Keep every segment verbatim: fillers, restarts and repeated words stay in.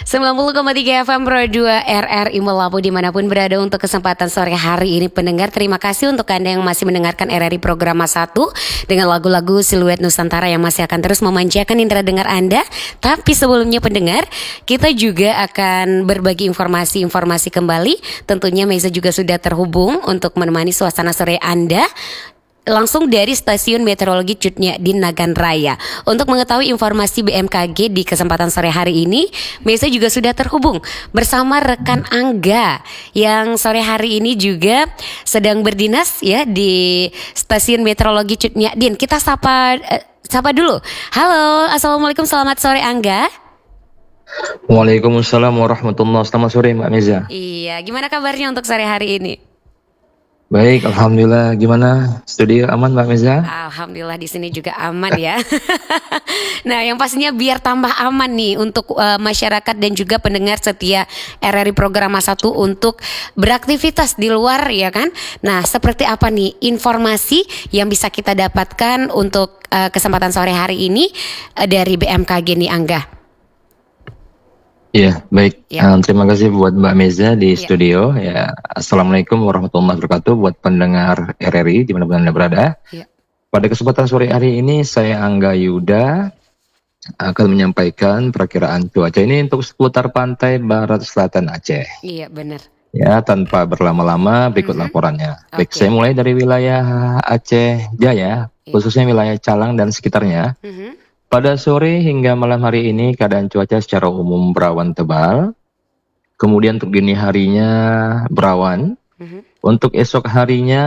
sembilan puluh koma tiga F M Pro dua R R I Melabu dimanapun berada untuk kesempatan sore hari ini pendengar. Terima kasih untuk Anda yang masih mendengarkan R R I Programa satu dengan lagu-lagu Siluet Nusantara yang masih akan terus memanjakan indera dengar Anda. Tapi sebelumnya pendengar, kita juga akan berbagi informasi-informasi kembali. Tentunya Meza juga sudah terhubung untuk menemani suasana sore Anda langsung dari Stasiun Meteorologi Cutnya di Nagan Raya. Untuk mengetahui informasi B M K G di kesempatan sore hari ini, Mesa juga sudah terhubung bersama rekan Angga yang sore hari ini juga sedang berdinas ya di Stasiun Meteorologi Cutnya Din. Kita sapa uh, sapa dulu. Halo, assalamualaikum, selamat sore Angga. Waalaikumsalam warahmatullahi wabarakatuh. Selamat sore Mbak Meza. Iya, gimana kabarnya untuk sore hari ini? Baik, alhamdulillah. Gimana studio aman Mbak Meza? Alhamdulillah di sini juga aman ya. Nah, yang pastinya biar tambah aman nih untuk uh, masyarakat dan juga pendengar setia R R I Programa satu untuk beraktivitas di luar ya kan. Nah, seperti apa nih informasi yang bisa kita dapatkan untuk uh, kesempatan sore hari ini uh, dari B M K G nih Angga? Iya, baik. Ya. Um, terima kasih buat Mbak Meza di ya. studio. Ya, assalamualaikum warahmatullahi wabarakatuh buat pendengar R R I dimanapun Anda berada. Ya. Pada kesempatan sore hari ini saya Angga Yuda akan menyampaikan perakiraan cuaca ini untuk seputar pantai barat selatan Aceh. Iya, benar. Ya, tanpa berlama-lama berikut mm-hmm. laporannya. Baik, okay. saya mulai dari wilayah Aceh Jaya, ya. khususnya wilayah Calang dan sekitarnya. Mm-hmm. Pada sore hingga malam hari ini keadaan cuaca secara umum berawan tebal. Kemudian untuk dini harinya berawan. Mm-hmm. Untuk esok harinya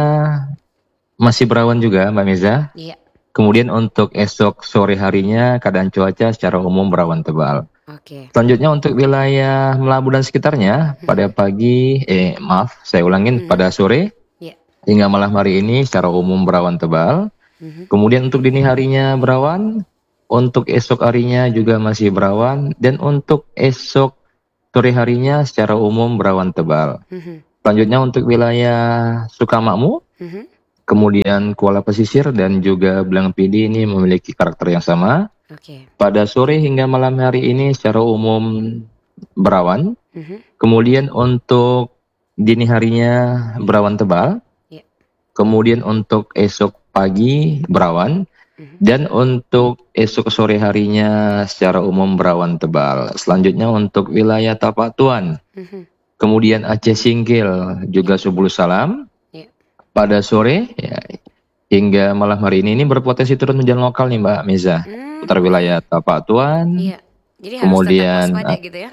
masih berawan juga Mbak Meza. Yeah. Kemudian untuk esok sore harinya keadaan cuaca secara umum berawan tebal. Okay. Selanjutnya untuk wilayah Melabu dan sekitarnya mm-hmm. pada pagi, eh maaf saya ulangin mm-hmm. pada sore yeah. hingga malam hari ini secara umum berawan tebal. Mm-hmm. Kemudian untuk dini harinya berawan. Untuk esok harinya juga masih berawan. Dan untuk esok sore harinya secara umum berawan tebal. Mm-hmm. Selanjutnya untuk wilayah Sukamakmur. Mm-hmm. Kemudian Kuala Pesisir dan juga Belang Pidi ini memiliki karakter yang sama. Okay. Pada sore hingga malam hari ini secara umum berawan. Mm-hmm. Kemudian untuk dini harinya berawan tebal. Yeah. Kemudian untuk esok pagi berawan. Dan untuk esok sore harinya secara umum berawan tebal. Selanjutnya untuk wilayah Tapak Tuan. Mm-hmm. Kemudian Aceh Singkil juga Subul Salam. Yeah. Pada sore ya, hingga malam hari ini, ini berpotensi turun hujan lokal nih Mbak Meza. Mm. Putar wilayah Tapak Tuan. Yeah. Jadi kemudian, harus tetap waspada gitu ya?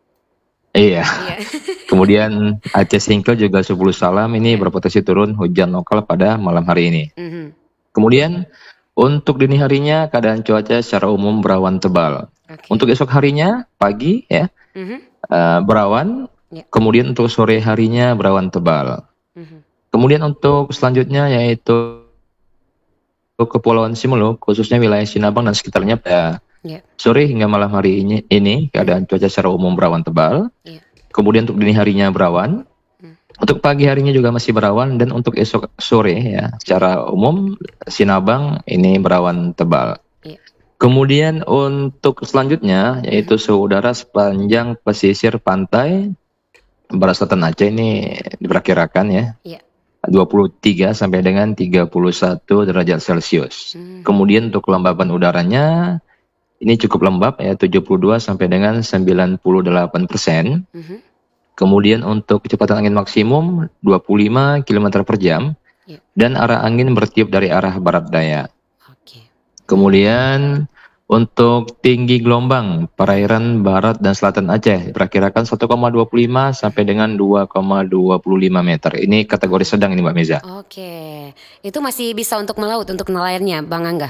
Iya. Yeah. Kemudian Aceh Singkil juga Subul Salam ini yeah. berpotensi turun hujan lokal pada malam hari ini. Mm-hmm. Kemudian untuk dini harinya keadaan cuaca secara umum berawan tebal. Okay. Untuk esok harinya pagi ya mm-hmm. uh, berawan. Yeah. Kemudian untuk sore harinya berawan tebal. Mm-hmm. Kemudian untuk selanjutnya yaitu Kepulauan Simelu khususnya wilayah Sinabang dan sekitarnya pada yeah. sore hingga malam hari ini, ini keadaan cuaca secara umum berawan tebal. Yeah. Kemudian untuk dini harinya berawan. Untuk pagi harinya juga masih berawan dan untuk esok sore ya secara umum Sinabang ini berawan tebal. Yeah. Kemudian untuk selanjutnya yaitu suhu udara sepanjang pesisir pantai barat selatan Aceh ini diperkirakan ya yeah. dua puluh tiga sampai dengan tiga puluh satu derajat Celcius. Mm. Kemudian untuk kelembaban udaranya ini cukup lembab ya tujuh puluh dua sampai dengan sembilan puluh delapan persen. Mm-hmm. Kemudian untuk kecepatan angin maksimum dua puluh lima kilometer per jam yeah. dan arah angin bertiup dari arah barat daya. Okay. Kemudian untuk tinggi gelombang perairan barat dan selatan Aceh diperkirakan satu koma dua lima sampai dengan dua koma dua lima meter. Ini kategori sedang ini Mbak Meza. Oke, okay. Itu masih bisa untuk melaut untuk nelayannya Bang Angga?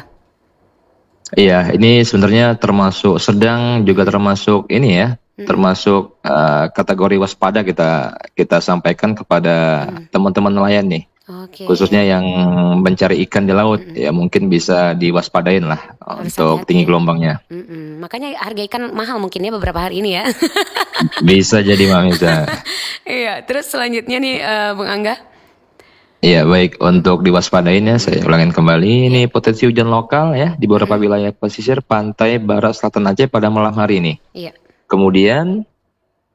Iya, ini sebenarnya termasuk sedang juga termasuk ini ya. Mm-hmm. Termasuk uh, kategori waspada kita kita sampaikan kepada mm-hmm. teman-teman nelayan nih, okay. khususnya yang mencari ikan di laut mm-hmm. ya mungkin bisa diwaspadain lah harus untuk hati-hati. Tinggi gelombangnya. Mm-hmm. Makanya harga ikan mahal mungkin ya beberapa hari ini ya. Bisa jadi Mbak Meza. Iya, terus selanjutnya nih uh, Bang Angga. Iya baik, untuk diwaspadain ya saya ulangin kembali ini potensi hujan lokal ya di beberapa mm-hmm. wilayah pesisir pantai barat selatan Aceh pada malam hari ini. Iya. Kemudian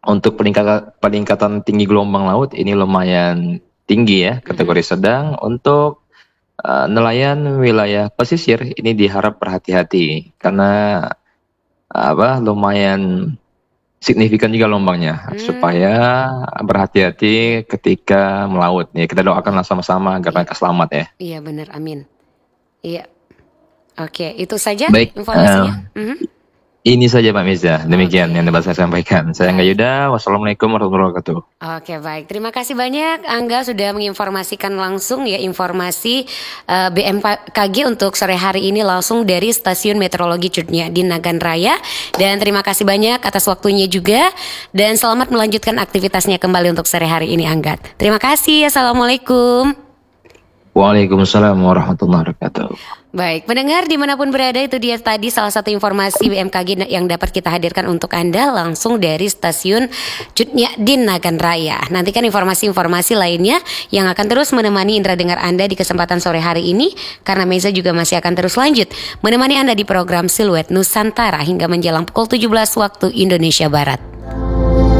Untuk peningkatan peningkatan tinggi gelombang laut ini lumayan tinggi ya, kategori mm-hmm. sedang. Untuk uh, nelayan wilayah pesisir ini diharap berhati-hati karena apa lumayan signifikan juga gelombangnya, hmm. supaya berhati-hati ketika melaut. Ya, kita doakanlah sama-sama agar mereka selamat ya. Iya benar, amin. Iya. Oke, itu saja Baik, informasinya. Uh, mm-hmm. Ini saja Mbak Miza, demikian okay. yang dapat saya sampaikan. Saya Angga Yuda, wassalamualaikum warahmatullahi wabarakatuh. Oke baik, terima kasih banyak Angga sudah menginformasikan langsung ya informasi uh, B M K G untuk sore hari ini langsung dari Stasiun Meteorologi Cutnya di Nagan Raya. Dan terima kasih banyak atas waktunya juga. Dan selamat melanjutkan aktivitasnya kembali untuk sore hari ini Angga. Terima kasih, assalamualaikum. Waalaikumsalam warahmatullahi wabarakatuh. Baik, pendengar dimanapun berada, itu dia tadi salah satu informasi B M K G yang dapat kita hadirkan untuk Anda langsung dari Stasiun Cutnya di Nagan Raya. Nantikan informasi-informasi lainnya yang akan terus menemani indera dengar Anda di kesempatan sore hari ini, karena Meza juga masih akan terus lanjut menemani Anda di program Siluet Nusantara hingga menjelang pukul tujuh belas waktu Indonesia Barat.